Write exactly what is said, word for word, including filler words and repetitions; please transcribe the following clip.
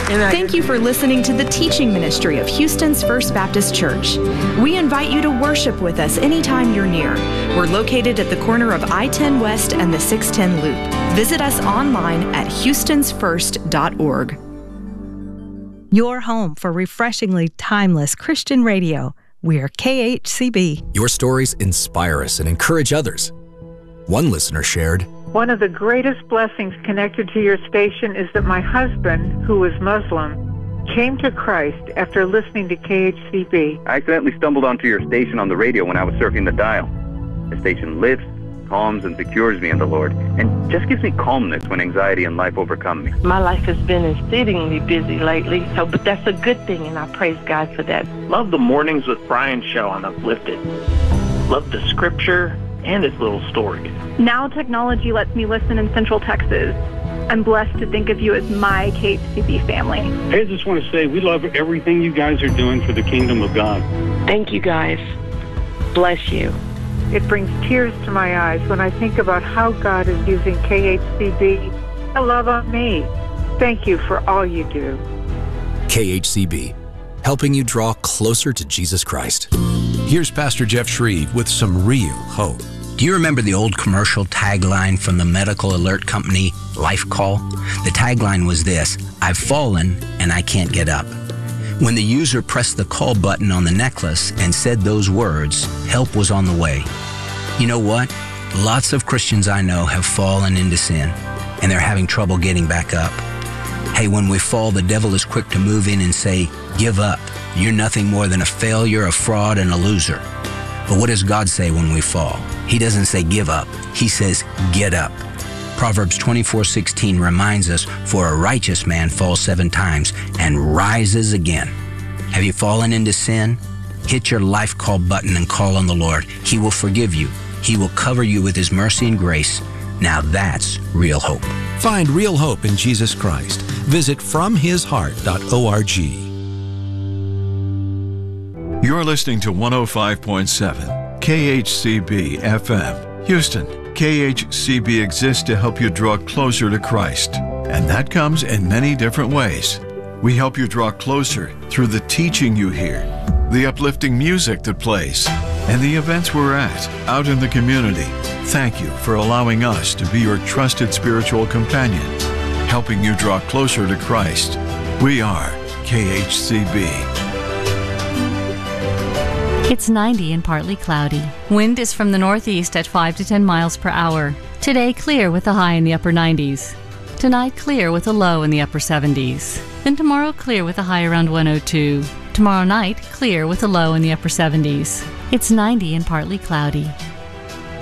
Thank you for listening to the teaching ministry of Houston's First Baptist Church. We invite you to worship with us anytime you're near. We're located at the corner of I ten West and the six ten Loop. Visit us online at houstons first dot org. Your home for refreshingly timeless Christian radio. We're K H C B. Your stories inspire us and encourage others. One listener shared, "One of the greatest blessings connected to your station is that my husband, who was Muslim, came to Christ after listening to K H C B. I accidentally stumbled onto your station on the radio when I was surfing the dial. The station lifts, calms, and secures me in the Lord, and just gives me calmness when anxiety and life overcome me. My life has been exceedingly busy lately, so but that's a good thing, and I praise God for that. Love the Mornings with Brian show on Uplifted. Love the scripture and its little stories. Now technology lets me listen in Central Texas. I'm blessed to think of you as my K H C B family." Hey, I just want to say we love everything you guys are doing for the kingdom of God. Thank you, guys. Bless you. It brings tears to my eyes when I think about how God is using K H C B to love on me. Thank you for all you do. K H C B, helping you draw closer to Jesus Christ. Here's Pastor Jeff Shreve with some real hope. Do you remember the old commercial tagline from the medical alert company, Life Call? The tagline was this: "I've fallen and I can't get up." When the user pressed the call button on the necklace and said those words, help was on the way. You know what? Lots of Christians I know have fallen into sin, and they're having trouble getting back up. Hey, when we fall, the devil is quick to move in and say, "Give up. You're nothing more than a failure, a fraud, and a loser." But what does God say when we fall? He doesn't say give up. He says get up. Proverbs twenty-four sixteen reminds us, "For a righteous man falls seven times and rises again." Have you fallen into sin? Hit your life call button and call on the Lord. He will forgive you. He will cover you with His mercy and grace. Now that's real hope. Find real hope in Jesus Christ. Visit from his heart dot org. You're listening to one oh five point seven K H C B F M, Houston. K H C B exists to help you draw closer to Christ, and that comes in many different ways. We help you draw closer through the teaching you hear, the uplifting music that plays, and the events we're at out in the community. Thank you for allowing us to be your trusted spiritual companion, helping you draw closer to Christ. We are K H C B. It's ninety and partly cloudy. Wind is from the northeast at five to ten miles per hour. Today, clear with a high in the upper nineties. Tonight, clear with a low in the upper seventies. Then tomorrow, clear with a high around one oh two. Tomorrow night, clear with a low in the upper seventies. It's ninety and partly cloudy.